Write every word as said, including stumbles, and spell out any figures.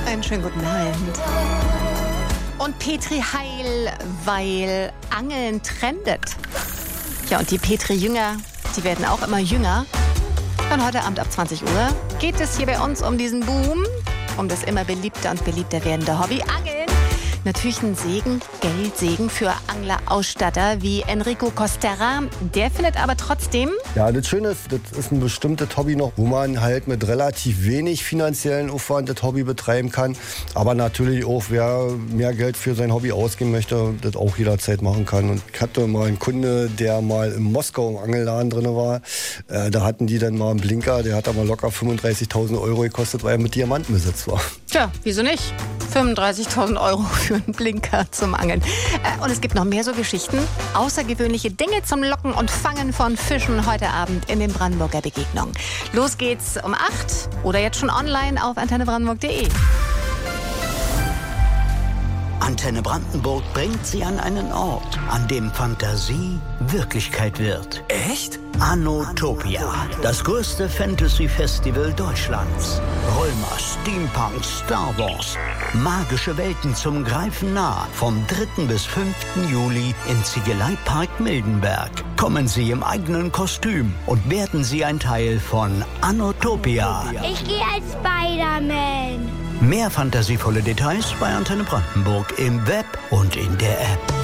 Einen schönen guten Abend. Und Petri Heil, weil Angeln trendet. Ja, und die Petri-Jünger, die werden auch immer jünger. Und heute Abend ab zwanzig Uhr geht es hier bei uns um diesen Boom, um das immer beliebter und beliebter werdende Hobby Angeln. Natürlich ein Segen, Geldsegen für Anglerausstatter wie Enrico Costerra. Der findet aber trotzdem... Ja, das Schöne ist, das ist ein bestimmtes Hobby noch, wo man halt mit relativ wenig finanziellen Aufwand das Hobby betreiben kann. Aber natürlich auch, wer mehr Geld für sein Hobby ausgeben möchte, das auch jederzeit machen kann. Und ich hatte mal einen Kunde, der mal in Moskau im Angelladen drin war. Äh, da hatten die dann mal einen Blinker, der hat da mal locker fünfunddreißigtausend Euro gekostet, weil er mit Diamanten besetzt war. Tja, wieso nicht? fünfunddreißigtausend Euro für einen Blinker zum Angeln. Äh, und es gibt noch mehr so Geschichten. Außergewöhnliche Dinge zum Locken und Fangen von Fischen heute Abend in den Brandenburger Begegnungen. Los geht's um acht oder jetzt schon online auf antenne brandenburg punkt de. Antenne Brandenburg bringt Sie an einen Ort, an dem Fantasie Wirklichkeit wird. Echt? Anotopia, das größte Fantasy-Festival Deutschlands. Römer, Steampunk, Star Wars. Magische Welten zum Greifen nah. Vom dritten bis fünften Juli im Ziegeleipark Mildenberg. Kommen Sie im eigenen Kostüm und werden Sie ein Teil von Anotopia. Ich gehe als Spider-Man. Mehr fantasievolle Details bei Antenne Brandenburg im Web und in der App.